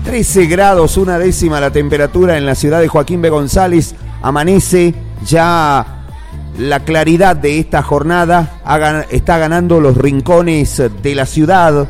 13 grados, 1/10 la temperatura en la ciudad de Joaquín B. González. Amanece ya la claridad de esta jornada. Está ganando los rincones de la ciudad.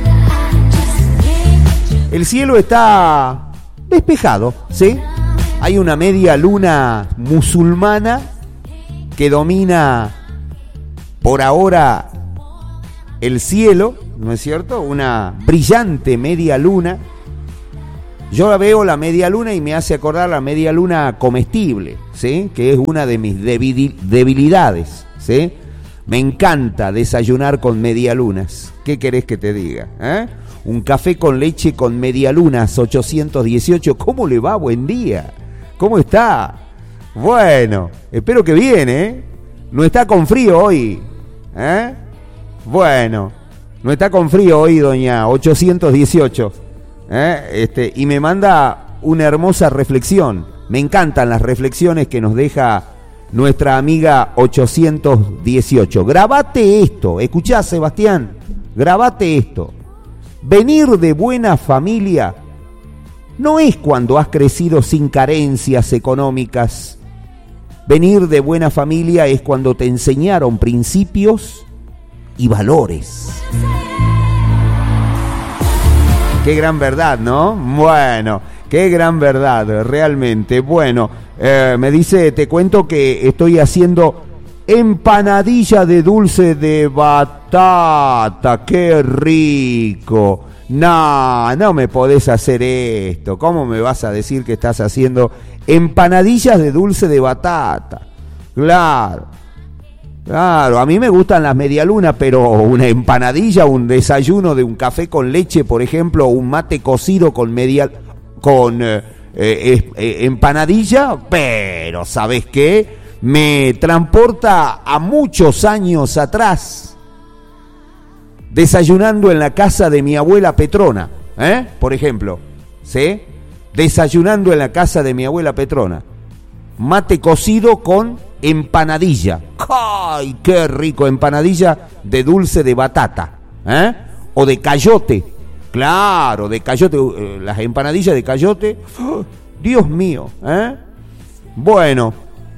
El cielo está despejado, ¿sí? Hay una media luna musulmana que domina por ahora el cielo, ¿no es cierto? Una brillante media luna. Yo veo la media luna y me hace acordar la media luna comestible, ¿sí? Que es una de mis debilidades, ¿sí? Me encanta desayunar con medialunas. ¿Qué querés que te diga? Un café con leche con medialunas, 818. ¿Cómo le va? Buen día. ¿Cómo está? Bueno, espero que bien, ¿eh? No está con frío hoy, ¿eh? Bueno, no está con frío hoy, doña 818. Y me manda una hermosa reflexión. Me encantan las reflexiones que nos deja nuestra amiga 818. Grabate esto, escuchá, Sebastián, grabate esto. Venir de buena familia no es cuando has crecido sin carencias económicas. Venir de buena familia es cuando te enseñaron principios y valores. Qué gran verdad, ¿no? Bueno, qué gran verdad, realmente. Bueno, me dice, te cuento que estoy haciendo empanadilla de dulce de batata. ¡Qué rico! No me podés hacer esto. ¿Cómo me vas a decir que estás haciendo empanadillas de dulce de batata? Claro, a mí me gustan las medialunas, pero una empanadilla, un desayuno de un café con leche, por ejemplo, un mate cocido con empanadilla, pero ¿sabes qué? Me transporta a muchos años atrás, desayunando en la casa de mi abuela Petrona, por ejemplo, ¿sí? Desayunando en la casa de mi abuela Petrona, mate cocido con empanadilla. ¡Ay, qué rico! Empanadilla de dulce de batata, o de cayote. Claro, de cayote, las empanadillas de cayote. ¡Oh, Dios mío! Bueno,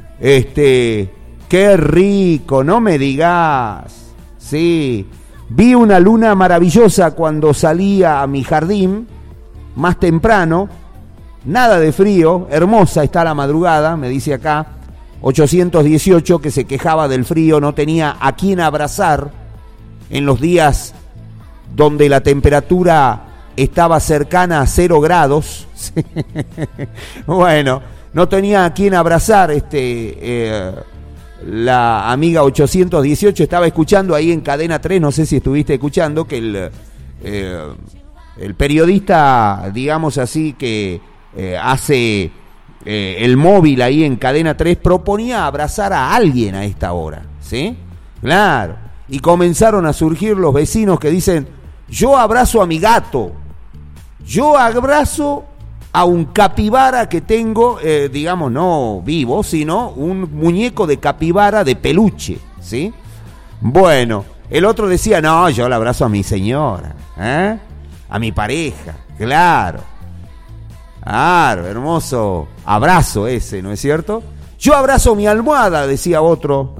qué rico, no me digas. Sí, vi una luna maravillosa cuando salía a mi jardín más temprano. Nada de frío, hermosa está la madrugada, me dice acá 818, que se quejaba del frío, no tenía a quién abrazar en los días donde la temperatura estaba cercana a 0 grados. Bueno, no tenía a quién abrazar. La amiga 818 estaba escuchando ahí en Cadena 3, no sé si estuviste escuchando, que el periodista, digamos así, que hace el móvil ahí en Cadena 3, proponía abrazar a alguien a esta hora, ¿sí? Claro, y comenzaron a surgir los vecinos que dicen, yo abrazo a mi gato, yo abrazo a un capibara que tengo, digamos, no vivo, sino un muñeco de capibara de peluche, ¿sí? Bueno, el otro decía, no, yo le abrazo a mi señora, a mi pareja, claro, hermoso abrazo ese, ¿no es cierto? Yo abrazo mi almohada, decía otro,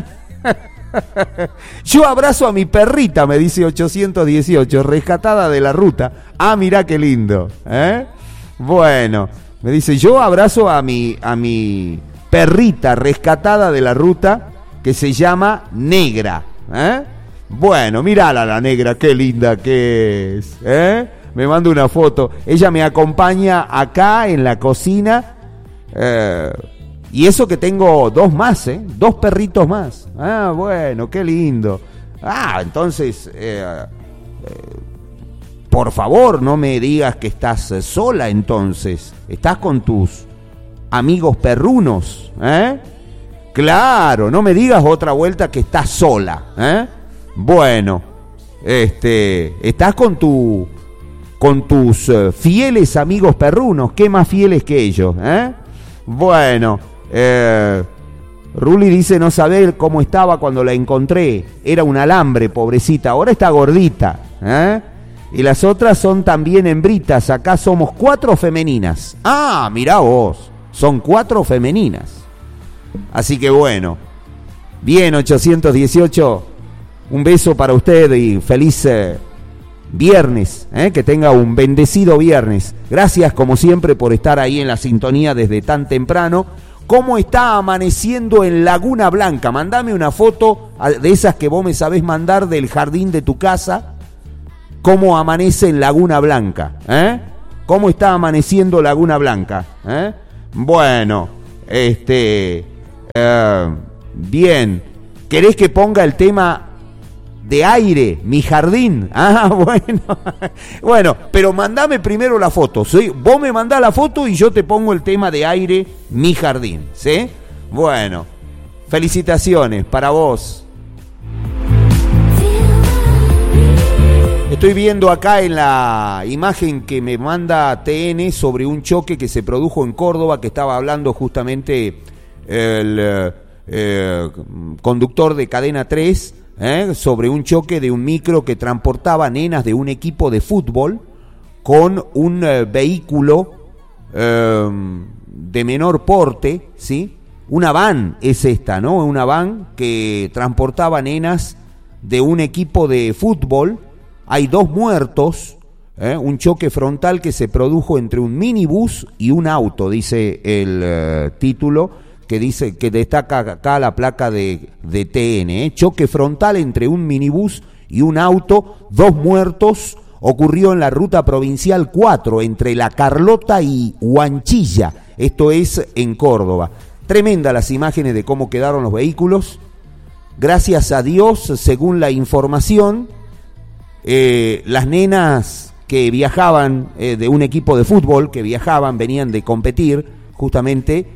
Yo abrazo a mi perrita, me dice 818, rescatada de la ruta. Ah, mirá qué lindo, Bueno, me dice, yo abrazo a mi perrita rescatada de la ruta, que se llama Negra, Bueno, mírala la Negra, qué linda que es, Me manda una foto. Ella me acompaña acá en la cocina, y eso que tengo 2 más, 2 perritos más. Ah, bueno, qué lindo. Ah, entonces, por favor, no me digas que estás sola entonces. Estás con tus amigos perrunos, Claro, no me digas otra vuelta que estás sola, Bueno, estás con tus fieles amigos perrunos. ¿Qué más fieles que ellos, Bueno, Ruli dice, no saber cómo estaba cuando la encontré. Era un alambre, pobrecita. Ahora está gordita, Y las otras son también hembritas. Acá somos 4 femeninas. Ah, mirá vos. Son 4 femeninas. Así que bueno. Bien, 818. Un beso para usted y feliz viernes. Que tenga un bendecido viernes. Gracias como siempre por estar ahí en la sintonía desde tan temprano. ¿Cómo está amaneciendo en Laguna Blanca? Mandame una foto de esas que vos me sabés mandar del jardín de tu casa. ¿Cómo amanece en Laguna Blanca? ¿Cómo está amaneciendo Laguna Blanca? Bueno, bien. ¿Querés que ponga el tema de aire, mi jardín? Ah, bueno. Bueno, pero mandame primero la foto, ¿sí? Vos me mandás la foto y yo te pongo el tema de aire, mi jardín, ¿sí? Bueno, felicitaciones para vos. Estoy viendo acá en la imagen que me manda TN sobre un choque que se produjo en Córdoba, que estaba hablando justamente el conductor de Cadena 3, sobre un choque de un micro que transportaba nenas de un equipo de fútbol con un vehículo de menor porte, ¿sí? Una van es esta, ¿no? Una van que transportaba nenas de un equipo de fútbol. Hay 2 muertos, un choque frontal que se produjo entre un minibús y un auto, dice el título, que dice que destaca acá la placa de TN. Choque frontal entre un minibús y un auto, 2 muertos, ocurrió en la ruta provincial 4, entre La Carlota y Huanchilla, esto es en Córdoba. Tremenda las imágenes de cómo quedaron los vehículos. Gracias a Dios, según la información, las nenas que viajaban de un equipo de fútbol, venían de competir, justamente,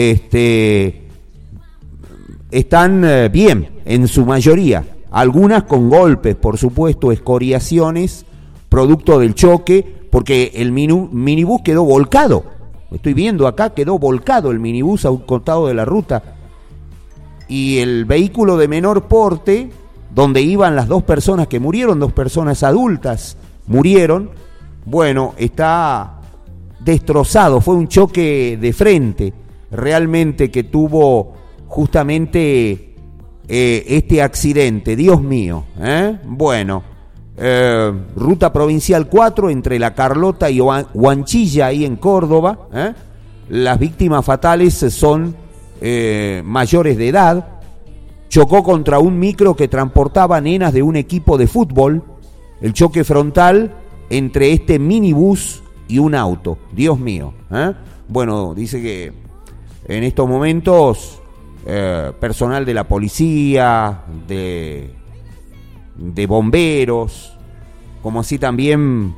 están bien, en su mayoría. Algunas con golpes, por supuesto, escoriaciones, producto del choque, porque el minibús quedó volcado. Estoy viendo acá, quedó volcado el minibús a un costado de la ruta. Y el vehículo de menor porte, donde iban las 2 personas que murieron, 2 personas adultas murieron, bueno, está destrozado. Fue un choque de frente, realmente, que tuvo justamente este accidente. Dios mío, Bueno, ruta provincial 4, entre La Carlota y Huanchilla, ahí en Córdoba. Las víctimas fatales son mayores de edad. Chocó contra un micro que transportaba nenas de un equipo de fútbol. El choque frontal entre este minibús y un auto. Dios mío. Bueno, dice que en estos momentos personal de la policía, de bomberos, como así también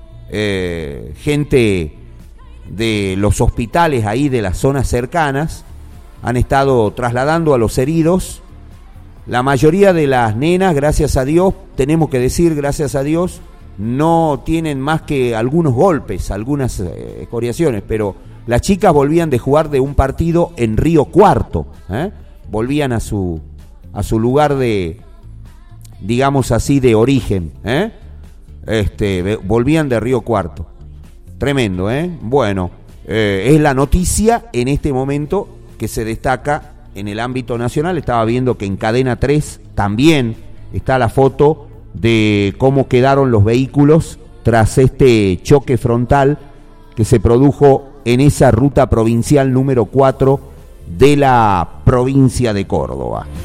gente de los hospitales ahí de las zonas cercanas, han estado trasladando a los heridos. La mayoría de las nenas, gracias a Dios, tenemos que decir gracias a Dios, no tienen más que algunos golpes, algunas escoriaciones, pero las chicas volvían de jugar de un partido en Río Cuarto, volvían a su lugar de, digamos así, de origen, volvían de Río Cuarto. Tremendo, Bueno, es la noticia en este momento que se destaca en el ámbito nacional. Estaba viendo que en Cadena 3 también está la foto de cómo quedaron los vehículos tras este choque frontal que se produjo en esa ruta provincial número 4 de la provincia de Córdoba.